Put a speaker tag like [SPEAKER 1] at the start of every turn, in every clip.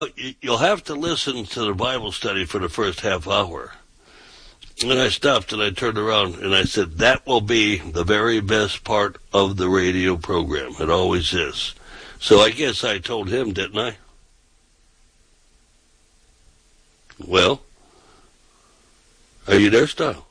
[SPEAKER 1] You'll have to listen to the Bible study for the first half hour. And I stopped and I turned around and I said, that will be the very best part of the radio program. It always is. So I guess I told him, didn't I? Well, are you there, Style?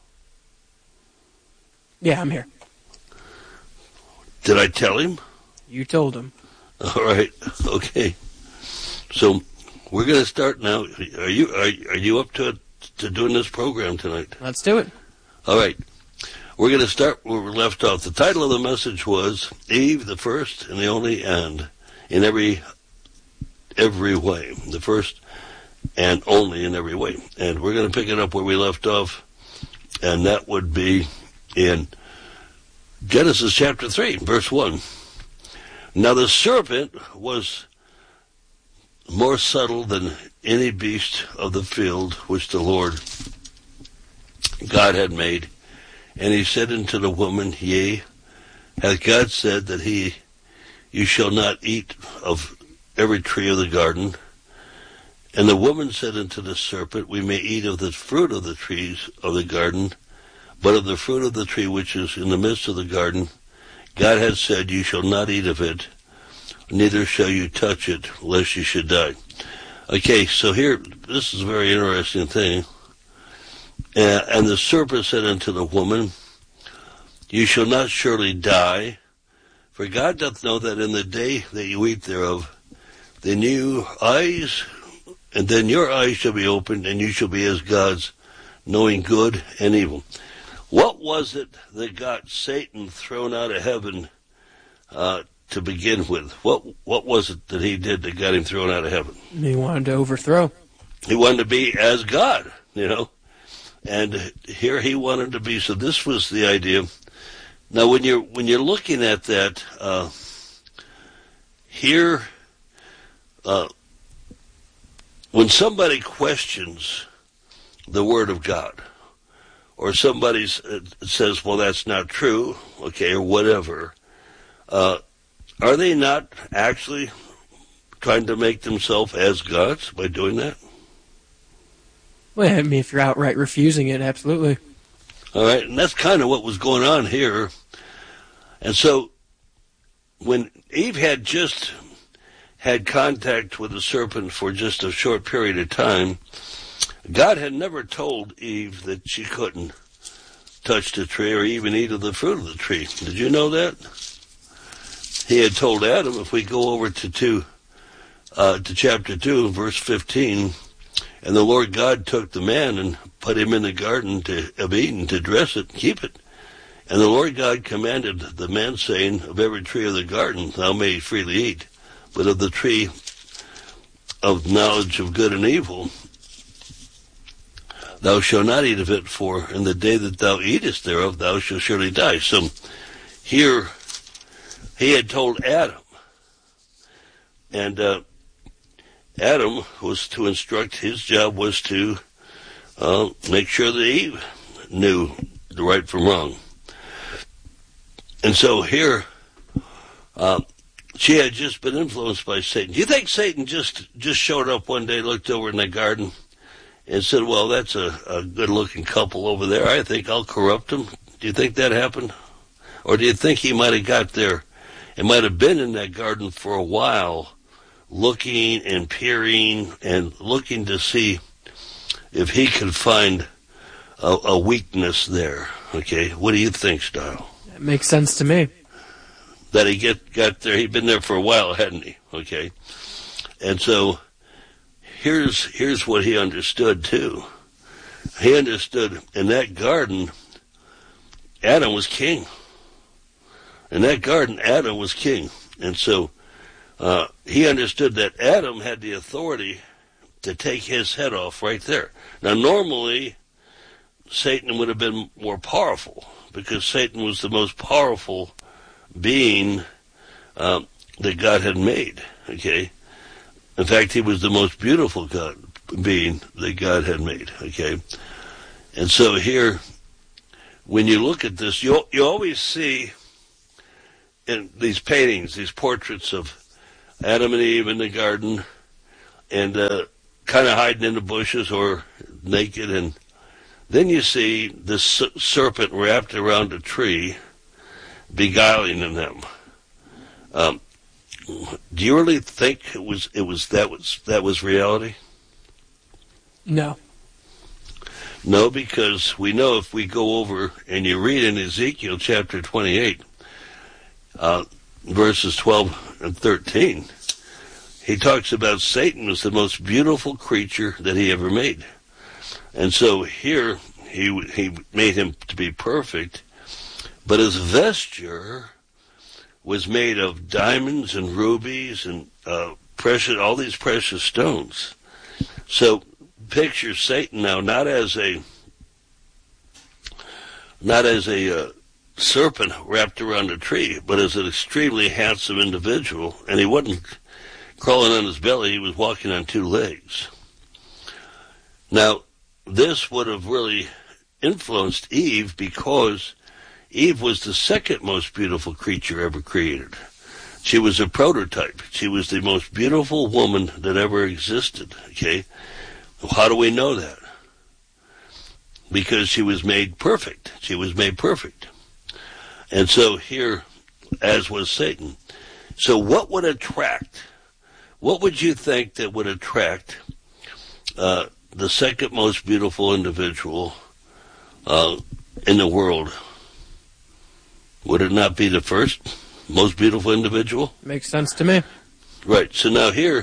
[SPEAKER 2] Yeah, I'm here.
[SPEAKER 1] Did I tell him?
[SPEAKER 2] You told him.
[SPEAKER 1] All right. Okay. So we're going to start now. Are you up to doing this program tonight?
[SPEAKER 2] Let's do it.
[SPEAKER 1] All right. We're going to start where we left off. The title of the message was Eve, the first and the only, and in every way. The first and only in every way. And we're going to pick it up where we left off, and that would be in Genesis chapter 3, verse 1. Now the serpent was more subtle than any beast of the field which the Lord God had made. And he said unto the woman, Yea, hath God said that you shall not eat of every tree of the garden? And the woman said unto the serpent, We may eat of the fruit of the trees of the garden, but of the fruit of the tree which is in the midst of the garden, God hath said, You shall not eat of it, neither shall you touch it, lest you should die. Okay, so here, this is a very interesting thing. And the serpent said unto the woman, You shall not surely die, for God doth know that in the day that you eat thereof, then your eyes shall be opened, and you shall be as gods, knowing good and evil. What was it that got Satan thrown out of heaven to begin with? What was it that he did that got him thrown out of heaven?
[SPEAKER 2] He wanted to overthrow.
[SPEAKER 1] He wanted to be as God, and here he wanted to be. So this was the idea. Now, when you're looking at that here, when somebody questions the Word of God, or somebody says, well, that's not true, okay, or whatever, are they not actually trying to make themselves as gods by doing that?
[SPEAKER 2] Well, I mean, if you're outright refusing it, absolutely.
[SPEAKER 1] All right, and that's kind of what was going on here. And so when Eve had just had contact with the serpent for just a short period of time, God had never told Eve that she couldn't touch the tree or even eat of the fruit of the tree. Did you know that? He had told Adam, if we go over to chapter 2, verse 15, and the Lord God took the man and put him in the garden of Eden to dress it and keep it. And the Lord God commanded the man, saying, Of every tree of the garden thou mayest freely eat, but of the tree of knowledge of good and evil thou shalt not eat of it, for in the day that thou eatest thereof thou shalt surely die. So here he had told Adam, and Adam was to instruct. His job was to make sure that Eve knew the right from wrong. And so here, she had just been influenced by Satan. Do you think Satan just showed up one day, looked over in the garden, and said, well, that's a good-looking couple over there. I think I'll corrupt them. Do you think that happened? Or do you think he might have got there and might have been in that garden for a while, looking and peering and looking to see if he could find a weakness there? Okay, what do you think, Style?
[SPEAKER 2] That makes sense to me.
[SPEAKER 1] That he got there, he'd been there for a while, hadn't he? Okay, and so here's what he understood too. He understood in that garden, Adam was king. In that garden, Adam was king, and so he understood that Adam had the authority to take his head off right there. Now, normally, Satan would have been more powerful, because Satan was the most powerful being that God had made, okay? In fact, he was the most beautiful being that God had made, okay? And so here, when you look at this, you always see in these paintings, these portraits of Adam and Eve in the garden, and kind of hiding in the bushes or naked, and then you see this serpent wrapped around a tree, beguiling them. Do you really think that was reality?
[SPEAKER 2] No.
[SPEAKER 1] No, because we know if we go over and you read in Ezekiel chapter 28, verses 12 and 13, he talks about Satan was the most beautiful creature that he ever made. And so here he made him to be perfect, but his vesture was made of diamonds and rubies and all these precious stones. So picture Satan now not as a serpent wrapped around a tree, but as an extremely handsome individual, and he wasn't crawling on his belly, he was walking on two legs. Now, this would have really influenced Eve, because Eve was the second most beautiful creature ever created. She was a prototype. She was the most beautiful woman that ever existed, okay? How do we know that? Because she was made perfect. She was made perfect. And so here, as was Satan. So what would you think that would attract the second most beautiful individual in the world? Would it not be the first most beautiful individual?
[SPEAKER 2] Makes sense to me.
[SPEAKER 1] Right. So now here,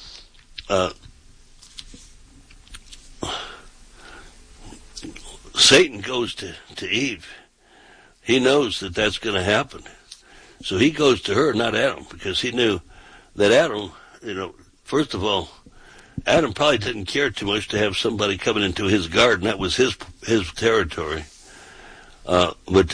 [SPEAKER 1] Satan goes to Eve. He knows that that's going to happen. So he goes to her, not Adam, because he knew that Adam, first of all, Adam probably didn't care too much to have somebody coming into his garden. That was his territory. But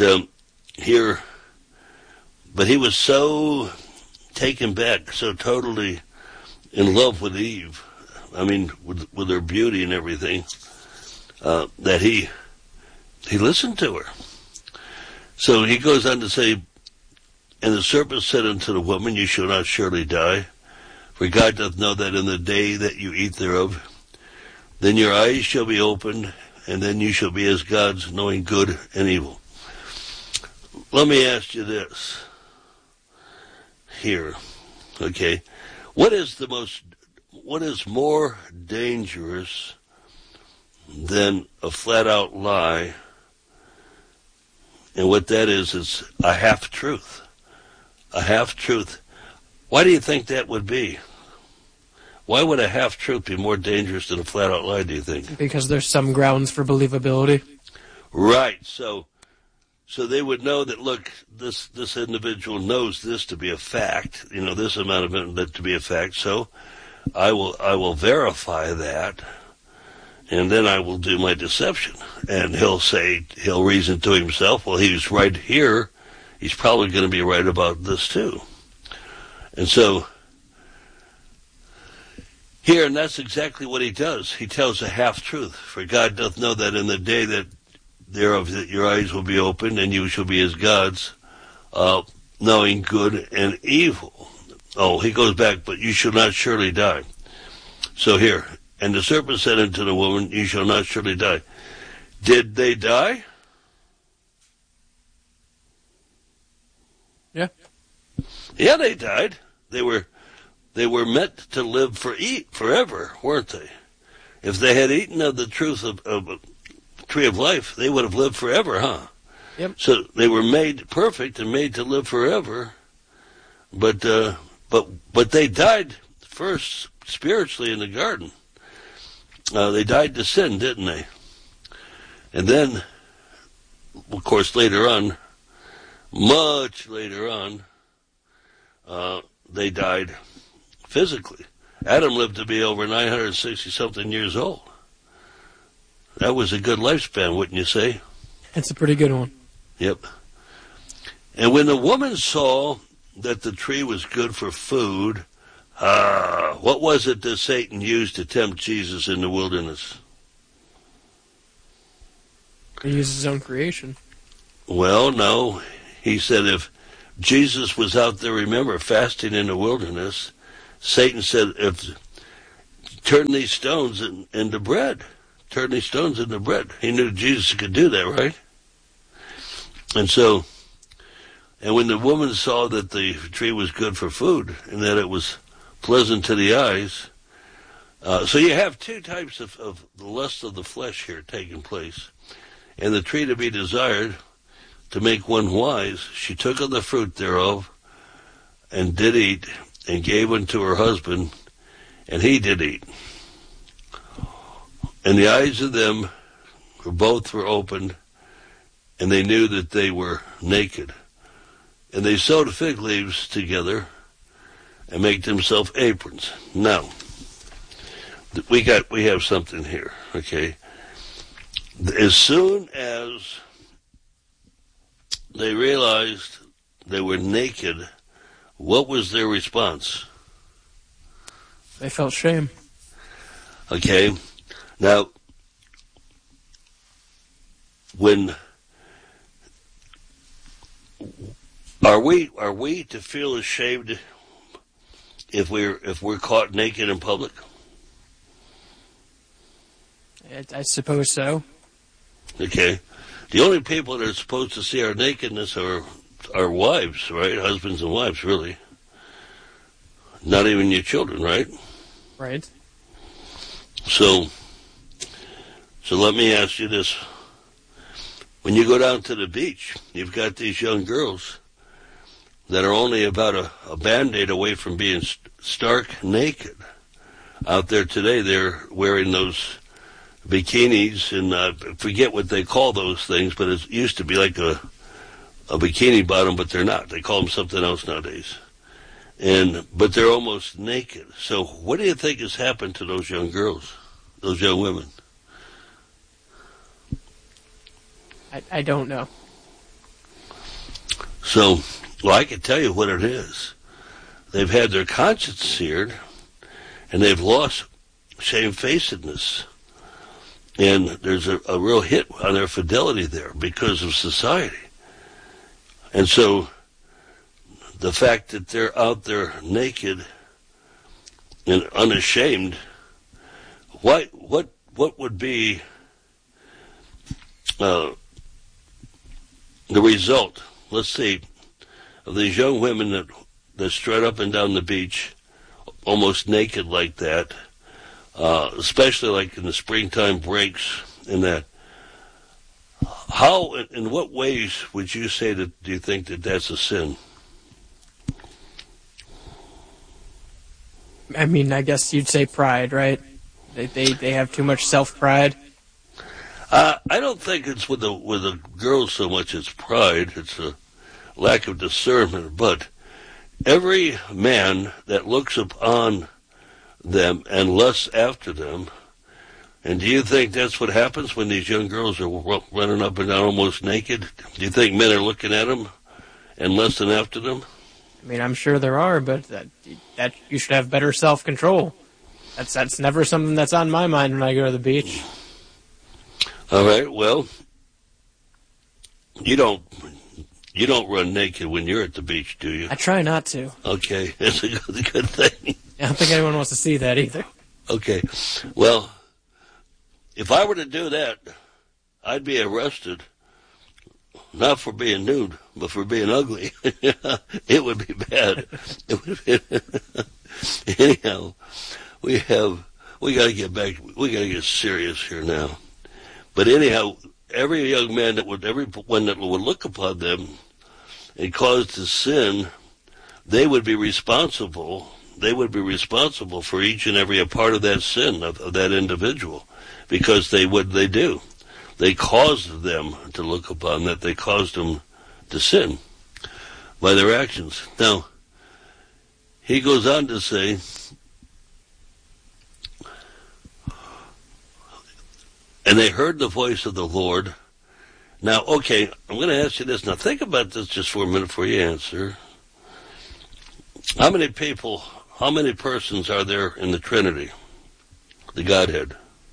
[SPEAKER 1] he was so taken back, so totally in love with Eve, with her beauty and everything, that he listened to her. So he goes on to say, and the serpent said unto the woman, you shall not surely die, for God doth know that in the day that you eat thereof, then your eyes shall be opened, and then you shall be as gods, knowing good and evil. Let me ask you this here, okay? What is more dangerous than a flat-out lie? And what that is a half-truth. A half-truth. Why do you think that would be? Why would a half-truth be more dangerous than a flat-out lie, do you think?
[SPEAKER 2] Because there's some grounds for believability.
[SPEAKER 1] Right. So they would know that, look, this individual knows this to be a fact, this amount of it to be a fact, so I will verify that, and then I will do my deception. And he'll reason to himself, well, he's right here, he's probably going to be right about this too. And so, here, and that's exactly what he does. He tells a half-truth. For God doth know that in the day that thereof that your eyes will be opened, and you shall be as gods, knowing good and evil. Oh, he goes back, but you shall not surely die. So here, and the serpent said unto the woman, you shall not surely die. Did they die?
[SPEAKER 2] Yeah.
[SPEAKER 1] Yeah, they died. They were meant to live forever, weren't they? If they had eaten of the truth of tree of life, they would have lived forever, huh?
[SPEAKER 2] Yep.
[SPEAKER 1] So they were made perfect and made to live forever, but they died first spiritually in the garden. They died to sin, didn't they? And then, of course, much later on, they died physically. Adam lived to be over 960-something years old. That was a good lifespan, wouldn't you say?
[SPEAKER 2] It's a pretty good one.
[SPEAKER 1] Yep. And when the woman saw that the tree was good for food, what was it that Satan used to tempt Jesus in the wilderness?
[SPEAKER 2] He used his own creation.
[SPEAKER 1] Well, no. He said if Jesus was out there, remember, fasting in the wilderness, Satan said, if turn these stones into bread. Turn these stones into bread. He knew Jesus could do that, right? And when the woman saw that the tree was good for food and that it was pleasant to the eyes, so you have two types of the lust of the flesh here taking place. And the tree to be desired to make one wise, she took of the fruit thereof and did eat, and gave unto her husband, and he did eat. And the eyes of them both were opened, and they knew that they were naked. And they sewed fig leaves together and make themselves aprons. Now, we have something here, okay? As soon as they realized they were naked, what was their response?
[SPEAKER 2] They felt shame.
[SPEAKER 1] Okay. Now, are we to feel ashamed if we're caught naked in public?
[SPEAKER 2] I suppose so.
[SPEAKER 1] Okay. The only people that are supposed to see our nakedness are our wives, right? Husbands and wives, really. Not even your children, right?
[SPEAKER 2] Right.
[SPEAKER 1] So let me ask you this. When you go down to the beach, you've got these young girls that are only about a Band-Aid away from being stark naked. Out there today, they're wearing those bikinis, and I forget what they call those things, but it used to be like a bikini bottom, but they're not. They call them something else nowadays. But they're almost naked. So what do you think has happened to those young girls, those young women?
[SPEAKER 2] I don't know.
[SPEAKER 1] So, well, I can tell you what it is. They've had their conscience seared, and they've lost shamefacedness. And there's a real hit on their fidelity there because of society. And so the fact that they're out there naked and unashamed, what would be the result, let's see, of these young women that strut up and down the beach almost naked like that, especially like in the springtime breaks and that? How, in what ways would you say that, do you think that that's a sin?
[SPEAKER 2] I mean, I guess you'd say pride, right? They have too much self-pride.
[SPEAKER 1] I don't think it's with the girls so much as pride. It's a lack of discernment. But every man that looks upon them and lusts after them, and do you think that's what happens when these young girls are running up and down almost naked? Do you think men are looking at them and lusting after them?
[SPEAKER 2] I mean, I'm sure there are, but that you should have better self-control. That's never something that's on my mind when I go to the beach.
[SPEAKER 1] All right, well, you don't run naked when you're at the beach, do you?
[SPEAKER 2] I try not to.
[SPEAKER 1] Okay, that's a good thing.
[SPEAKER 2] I don't think anyone wants to see that either.
[SPEAKER 1] Okay, well, if I were to do that, I'd be arrested, not for being nude, but for being ugly. It would be bad. It would be anyhow, we got to get back. We got to get serious here now. But anyhow, every young man everyone that would look upon them and cause to sin, they would be responsible. They would be responsible for each and every part of that sin of that individual, because they do. They caused them to look upon that. They caused them to sin by their actions. Now, he goes on to say, and they heard the voice of the Lord. Now, okay, I'm going to ask you this. Now, think about this just for a minute before you answer. How many persons are there in the Trinity, the Godhead?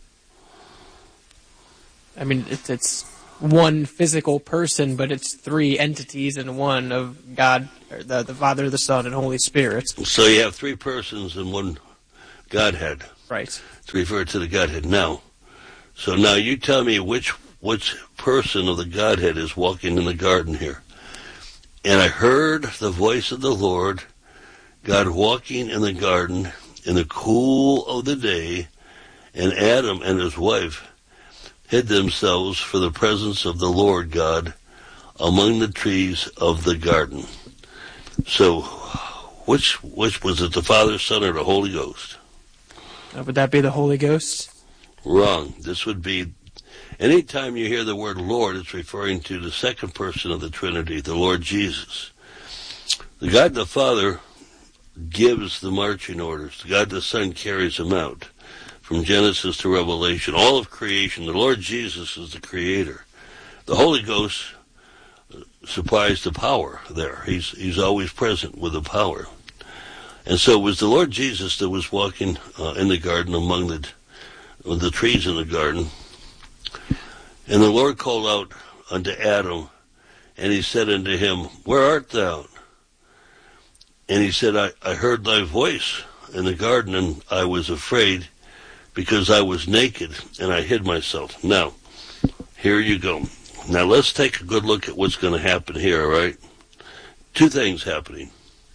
[SPEAKER 2] I mean, it's one physical person, but it's three entities in one of God, or the Father, the Son, and Holy Spirit.
[SPEAKER 1] So you have three persons in one Godhead.
[SPEAKER 2] Right.
[SPEAKER 1] To refer to the Godhead. Now you tell me which person of the Godhead is walking in the garden here. And I heard the voice of the Lord, God walking in the garden in the cool of the day, and Adam and his wife hid themselves for the presence of the Lord God among the trees of the garden. So, which was it, the Father, Son, or the Holy Ghost?
[SPEAKER 2] Would that be the Holy Ghost?
[SPEAKER 1] Wrong. This would be, anytime you hear the word Lord, it's referring to the second person of the Trinity, the Lord Jesus. The God the Father gives the marching orders. The God the Son carries them out. From Genesis to Revelation, all of creation, the Lord Jesus is the creator. The Holy Ghost supplies the power there. He's always present with the power. And so it was the Lord Jesus that was walking in the garden among the trees in the garden. And the Lord called out unto Adam, and he said unto him, Where art thou? And he said, I heard thy voice in the garden, and I was afraid, because I was naked, and I hid myself. Now, here you go. Now let's take a good look at what's going to happen here, all right? Two things happening.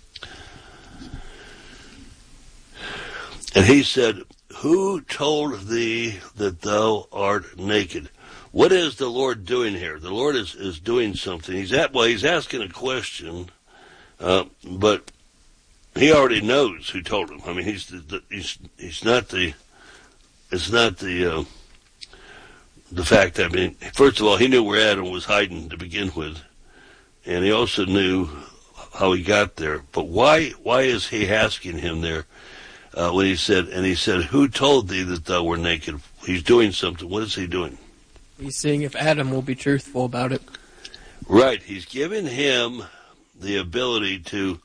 [SPEAKER 1] And he said, Who told thee that thou art naked? What is the Lord doing here? The Lord is doing something. He's asking a question, but he already knows who told him. I mean, he's not the. It's not the fact that, I mean, first of all, he knew where Adam was hiding to begin with, and he also knew how he got there. But why is he asking him there when he said, Who told thee that thou were naked? He's doing something. What is he doing?
[SPEAKER 2] He's seeing if Adam will be truthful about it.
[SPEAKER 1] Right. He's giving him the ability to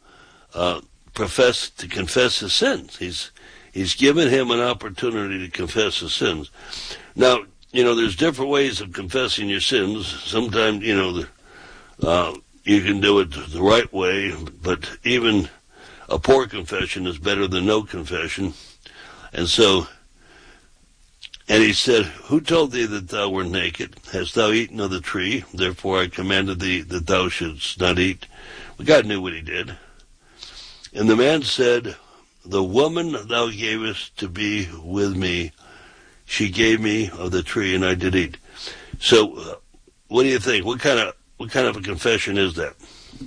[SPEAKER 1] confess his sins. He's given him an opportunity to confess his sins. Now, there's different ways of confessing your sins. Sometimes, you can do it the right way, but even a poor confession is better than no confession. And he said, Who told thee that thou wert naked? Hast thou eaten of the tree? Therefore I commanded thee that thou shouldst not eat. Well, God knew what he did. And the man said, The woman thou gavest to be with me, she gave me of the tree, and I did eat. So, what do you think? What kind of a confession is that?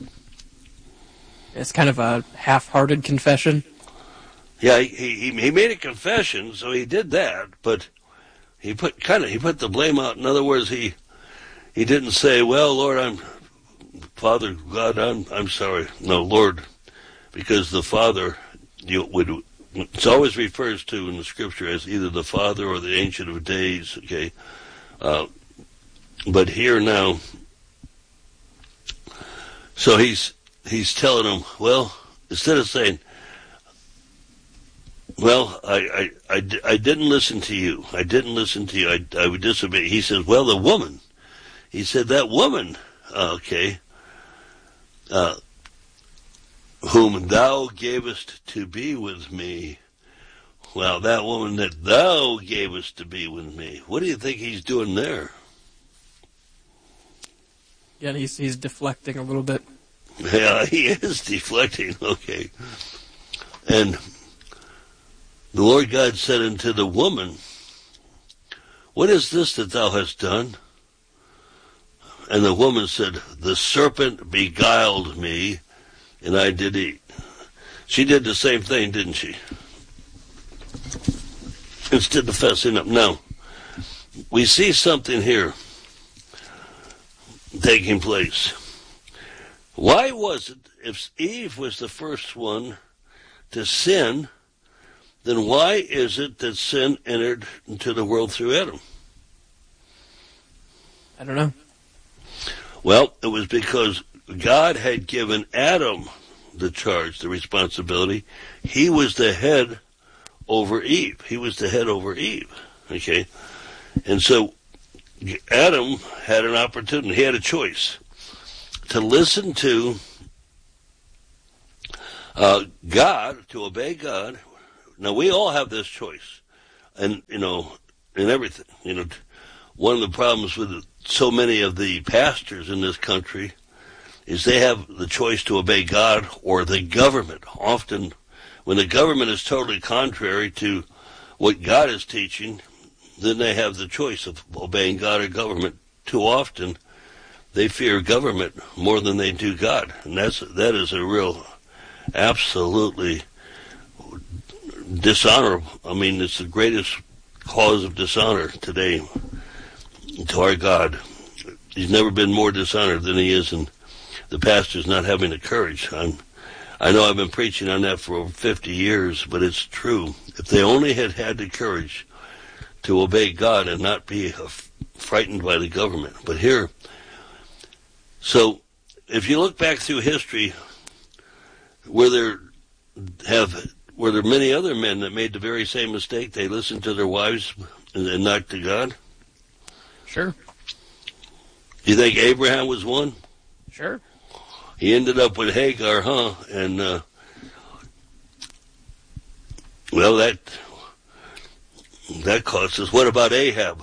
[SPEAKER 2] It's kind of a half-hearted confession.
[SPEAKER 1] Yeah, he made a confession, so he did that, but he put the blame out. In other words, he didn't say, Well, Lord, Father God, I'm sorry. No, Lord, because the Father it always refers to in the Scripture as either the Father or the Ancient of Days. Okay, but here now, so he's telling him, well, instead of saying, well, I didn't listen to you. I didn't listen to you. I would disobey. He says, well, the woman. He said, that woman, okay, whom thou gavest to be with me. Well, that woman that thou gavest to be with me. What do you think he's doing there?
[SPEAKER 2] Yeah, he's deflecting a little bit.
[SPEAKER 1] Yeah, he is deflecting, okay. And the Lord God said unto the woman, What is this that thou hast done? And the woman said, The serpent beguiled me, and I did eat. She did the same thing, didn't she? Instead of fessing up. Now, we see something here taking place. Why was it, if Eve was the first one to sin, then why is it that sin entered into the world through Adam?
[SPEAKER 2] I don't know.
[SPEAKER 1] Well, it was because God had given Adam the charge, the responsibility. He was the head over Eve. He was the head over Eve. Okay? And so Adam had an opportunity. He had a choice to listen to God, to obey God. Now, we all have this choice. and, and everything. One of the problems with so many of the pastors in this country is they have the choice to obey God or the government. Often, when the government is totally contrary to what God is teaching, then they have the choice of obeying God or government. Too often, they fear government more than they do God. And that is a real, absolutely dishonorable. I mean, it's the greatest cause of dishonor today to our God. He's never been more dishonored than he is in the pastors not having the courage. I know I've been preaching on that for over 50 years, but it's true. If they only had the courage to obey God and not be frightened by the government. But here, so if you look back through history, were there many other men that made the very same mistake? They listened to their wives and not to God?
[SPEAKER 2] Sure.
[SPEAKER 1] You think Abraham was one?
[SPEAKER 2] Sure.
[SPEAKER 1] He ended up with Hagar, huh? And, well, that cost us. What about Ahab?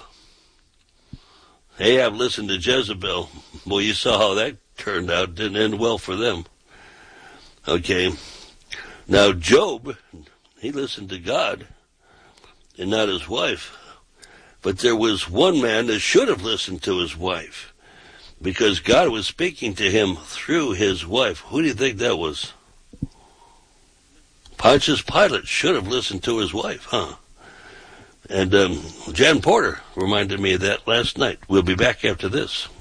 [SPEAKER 1] Ahab listened to Jezebel. Well, you saw how that turned out. It didn't end well for them. Okay. Now, Job, he listened to God and not his wife. But there was one man that should have listened to his wife, because God was speaking to him through his wife. Who do you think that was? Pontius Pilate should have listened to his wife, huh? And Jan Porter reminded me of that last night. We'll be back after this.